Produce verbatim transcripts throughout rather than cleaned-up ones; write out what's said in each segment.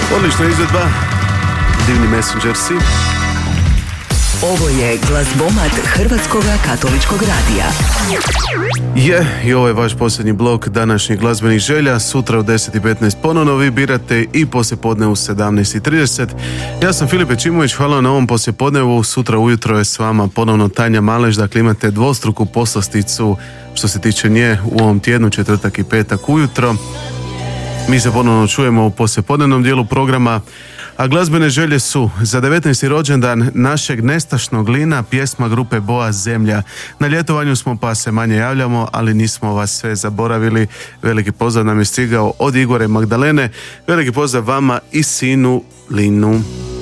Odlična izvedba, divni Messengersi. Ovo je glazbomat Hrvatskog katoličkog radija. Je, i ovo je vaš posljednji blok današnjih glazbenih želja. Sutra u deset i petnaest ponovno vi birate i poslijepodne u sedamnaest i trideset. Ja sam Filip Pečimović, hvala na ovom poslijepodnevu. Sutra ujutro je s vama ponovno Tanja Maleš, dakle imate dvostruku poslasticu što se tiče nje u ovom tjednu, četvrtak i petak ujutro. Mi se ponovno čujemo u poslijepodnevnom dijelu programa. A glazbene želje su za devetnaesti rođendan našeg nestašnog Lina, pjesma grupe Boa Zemlja. Na ljetovanju smo pa se manje javljamo, ali nismo vas sve zaboravili. Veliki pozdrav nam je stigao od Igore Magdalene. Veliki pozdrav vama i sinu Linu.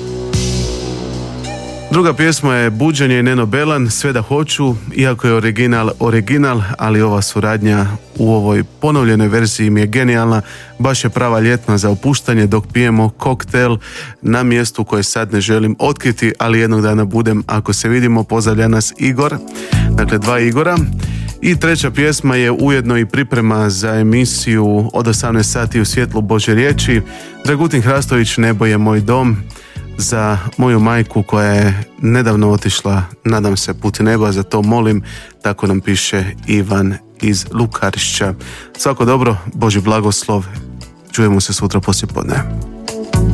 Druga pjesma je Buđenje i Neno Belan, Sve da hoću, iako je original original, ali ova suradnja u ovoj ponovljenoj verziji mi je genijalna, baš je prava ljetna za opuštanje dok pijemo koktel na mjestu koje sad ne želim otkriti, ali jednog dana budem ako se vidimo. Pozdravlja nas Igor, dakle dva Igora. I treća pjesma je ujedno i priprema za emisiju od osamnaest sati u svjetlu Božje riječi. Dragutin Hrastović, Nebo je moj dom, za moju majku koja je nedavno otišla, nadam se, put neba, za to molim, tako nam piše Ivan iz Lukarišća. Svako dobro, Božji blagoslov, čujemo se sutra poslijepodne.